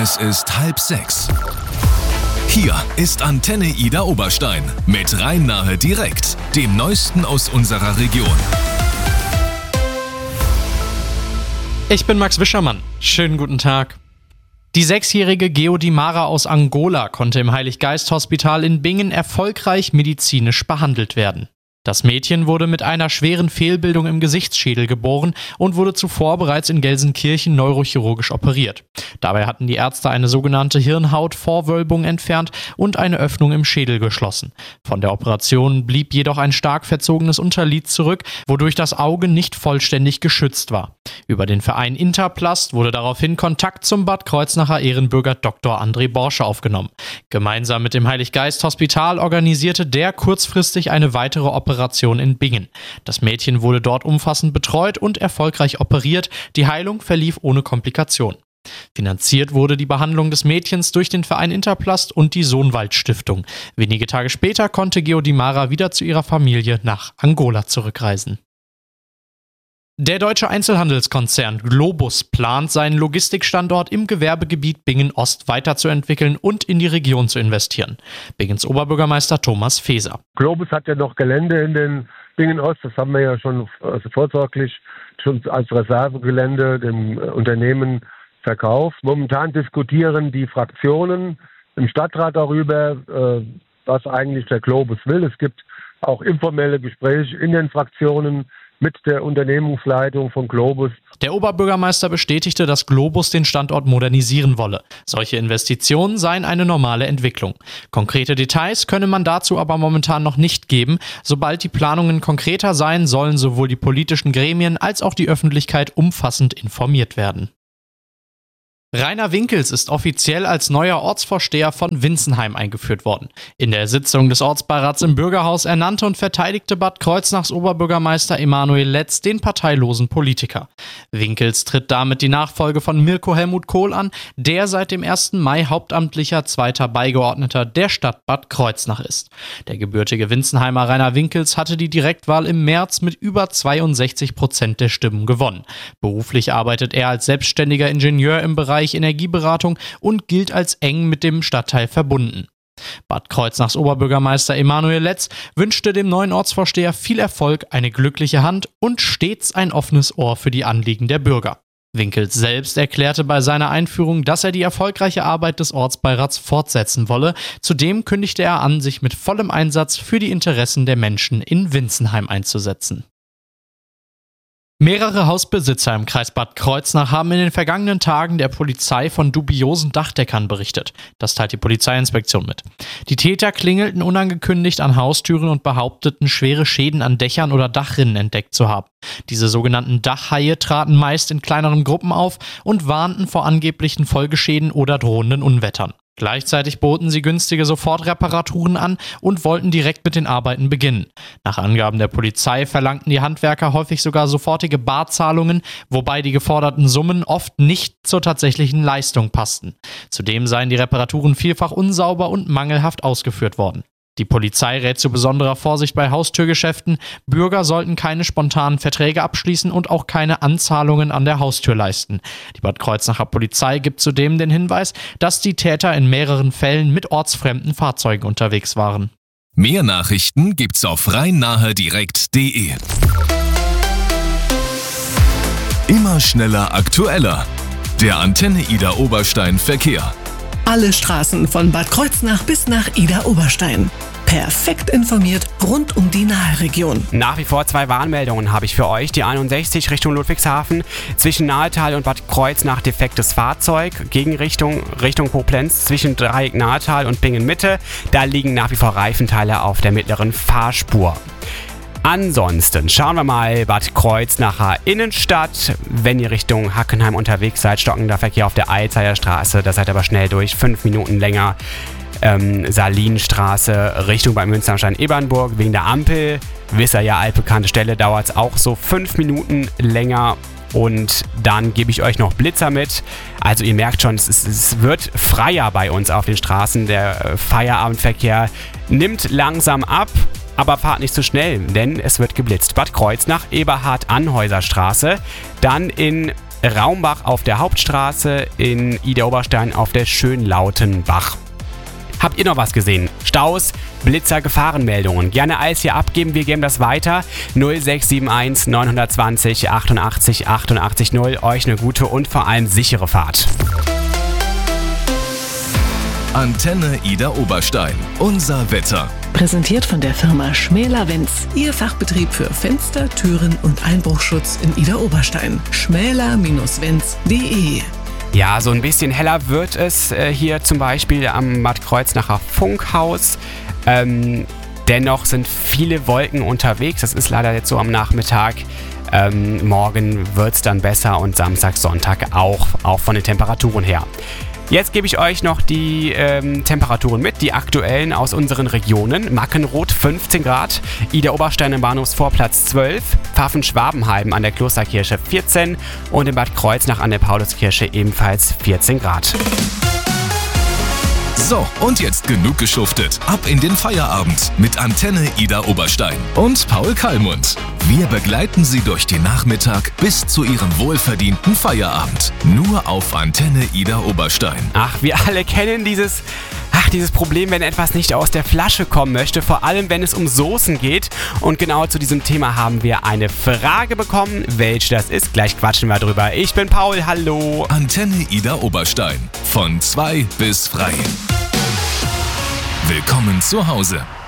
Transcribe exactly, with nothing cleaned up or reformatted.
Es ist halb sechs. Hier ist Antenne Ida Oberstein mit Rhein-Nahe direkt, dem Neuesten aus unserer Region. Ich bin Max Wischermann. Schönen guten Tag. Die sechsjährige Geodi Mara aus Angola konnte im Heiliggeist-Hospital in Bingen erfolgreich medizinisch behandelt werden. Das Mädchen wurde mit einer schweren Fehlbildung im Gesichtsschädel geboren und wurde zuvor bereits in Gelsenkirchen neurochirurgisch operiert. Dabei hatten die Ärzte eine sogenannte Hirnhautvorwölbung entfernt und eine Öffnung im Schädel geschlossen. Von der Operation blieb jedoch ein stark verzogenes Unterlid zurück, wodurch das Auge nicht vollständig geschützt war. Über den Verein Interplast wurde daraufhin Kontakt zum Bad Kreuznacher Ehrenbürger Doktor André Borsche aufgenommen. Gemeinsam mit dem Heiliggeist-Hospital organisierte der kurzfristig eine weitere Operation in Bingen. Das Mädchen wurde dort umfassend betreut und erfolgreich operiert. Die Heilung verlief ohne Komplikation. Finanziert wurde die Behandlung des Mädchens durch den Verein Interplast und die Sohnwald Stiftung. Wenige Tage später konnte Geodi Mara wieder zu ihrer Familie nach Angola zurückreisen. Der deutsche Einzelhandelskonzern Globus plant, seinen Logistikstandort im Gewerbegebiet Bingen-Ost weiterzuentwickeln und in die Region zu investieren. Bingens Oberbürgermeister Thomas Feser. Globus hat ja noch Gelände in den Bingen-Ost, das haben wir ja schon also vorsorglich schon als Reservegelände dem Unternehmen verkauft. Momentan diskutieren die Fraktionen im Stadtrat darüber, was eigentlich der Globus will. Es gibt auch informelle Gespräche in den Fraktionen mit der Unternehmensleitung von Globus. Der Oberbürgermeister bestätigte, dass Globus den Standort modernisieren wolle. Solche Investitionen seien eine normale Entwicklung. Konkrete Details könne man dazu aber momentan noch nicht geben. Sobald die Planungen konkreter seien, sollen sowohl die politischen Gremien als auch die Öffentlichkeit umfassend informiert werden. Rainer Winkels ist offiziell als neuer Ortsvorsteher von Winzenheim eingeführt worden. In der Sitzung des Ortsbeirats im Bürgerhaus ernannte und verteidigte Bad Kreuznachs Oberbürgermeister Emanuel Letz den parteilosen Politiker. Winkels tritt damit die Nachfolge von Mirko Helmut Kohl an, der seit dem ersten Mai hauptamtlicher zweiter Beigeordneter der Stadt Bad Kreuznach ist. Der gebürtige Winzenheimer Rainer Winkels hatte die Direktwahl im März mit über zweiundsechzig Prozent der Stimmen gewonnen. Beruflich arbeitet er als selbstständiger Ingenieur im Bereich Energieberatung und gilt als eng mit dem Stadtteil verbunden. Bad Kreuznachs Oberbürgermeister Emanuel Letz wünschte dem neuen Ortsvorsteher viel Erfolg, eine glückliche Hand und stets ein offenes Ohr für die Anliegen der Bürger. Winkels selbst erklärte bei seiner Einführung, dass er die erfolgreiche Arbeit des Ortsbeirats fortsetzen wolle. Zudem kündigte er an, sich mit vollem Einsatz für die Interessen der Menschen in Winzenheim einzusetzen. Mehrere Hausbesitzer im Kreis Bad Kreuznach haben in den vergangenen Tagen der Polizei von dubiosen Dachdeckern berichtet. Das teilt die Polizeiinspektion mit. Die Täter klingelten unangekündigt an Haustüren und behaupteten, schwere Schäden an Dächern oder Dachrinnen entdeckt zu haben. Diese sogenannten Dachhaie traten meist in kleineren Gruppen auf und warnten vor angeblichen Folgeschäden oder drohenden Unwettern. Gleichzeitig boten sie günstige Sofortreparaturen an und wollten direkt mit den Arbeiten beginnen. Nach Angaben der Polizei verlangten die Handwerker häufig sogar sofortige Barzahlungen, wobei die geforderten Summen oft nicht zur tatsächlichen Leistung passten. Zudem seien die Reparaturen vielfach unsauber und mangelhaft ausgeführt worden. Die Polizei rät zu besonderer Vorsicht bei Haustürgeschäften. Bürger sollten keine spontanen Verträge abschließen und auch keine Anzahlungen an der Haustür leisten. Die Bad Kreuznacher Polizei gibt zudem den Hinweis, dass die Täter in mehreren Fällen mit ortsfremden Fahrzeugen unterwegs waren. Mehr Nachrichten gibt's auf rhein-nahe direkt punkt de. Immer schneller, aktueller. Der Antenne Ida Oberstein Verkehr. Alle Straßen von Bad Kreuznach bis nach Ida Oberstein. Perfekt informiert rund um die Nahe-Region. Nach wie vor zwei Warnmeldungen habe ich für euch. Die einundsechzig Richtung Ludwigshafen, zwischen Nahetal und Bad Kreuznach defektes Fahrzeug. Gegenrichtung Richtung Koblenz, zwischen Dreieck Nahetal und Bingen Mitte. Da liegen nach wie vor Reifenteile auf der mittleren Fahrspur. Ansonsten schauen wir mal Bad Kreuznacher Innenstadt. Wenn ihr Richtung Hackenheim unterwegs seid, stockender Verkehr auf der Alzeier Straße. Da seid ihr aber schnell durch, fünf Minuten länger. Ähm, Salinstraße Richtung bei Münsterstein-Ebernburg wegen der Ampel. Wisst ihr ja, altbekannte Stelle, dauert es auch so fünf Minuten länger. Und dann gebe ich euch noch Blitzer mit. Also ihr merkt schon, es, ist, es wird freier bei uns auf den Straßen. Der Feierabendverkehr nimmt langsam ab. Aber fahrt nicht zu schnell, denn es wird geblitzt. Bad Kreuznach, Eberhard-Anhäuser Straße. Dann in Raumbach auf der Hauptstraße, in Idar-Oberstein auf der Schönlautenbach. Habt ihr noch was gesehen? Staus, Blitzer, Gefahrenmeldungen? Gerne alles hier abgeben, wir geben das weiter. null sechs sieben eins neun zwei null achtundachtzig achtundachtzig null. Euch eine gute und vor allem sichere Fahrt. Antenne Idar-Oberstein. Unser Wetter. Präsentiert von der Firma Schmäler-Wenz. Ihr Fachbetrieb für Fenster, Türen und Einbruchschutz in Idar-Oberstein. schmäler Bindestrich wenz punkt de. Ja, so ein bisschen heller wird es äh, hier zum Beispiel am Bad Kreuznacher Funkhaus. Ähm, dennoch sind viele Wolken unterwegs. Das ist leider jetzt so am Nachmittag. Ähm, morgen wird es dann besser und Samstag, Sonntag auch, auch von den Temperaturen her. Jetzt gebe ich euch noch die ähm, Temperaturen mit, die aktuellen aus unseren Regionen. Mackenroth fünfzehn Grad, Idar-Oberstein im Bahnhofsvorplatz zwölf, Pfaffen-Schwabenheim an der Klosterkirche vierzehn und in Bad Kreuznach an der Pauluskirche ebenfalls vierzehn Grad. So, und jetzt genug geschuftet. Ab in den Feierabend mit Antenne Idar-Oberstein und Paul Kallmund. Wir begleiten Sie durch den Nachmittag bis zu Ihrem wohlverdienten Feierabend. Nur auf Antenne Idar-Oberstein. Ach, wir alle kennen dieses... Ach, dieses Problem, wenn etwas nicht aus der Flasche kommen möchte, vor allem wenn es um Soßen geht. Und genau zu diesem Thema haben wir eine Frage bekommen. Welche das ist, gleich quatschen wir drüber. Ich bin Paul, hallo. Antenne Idar-Oberstein. Von zwei bis frei. Willkommen zu Hause.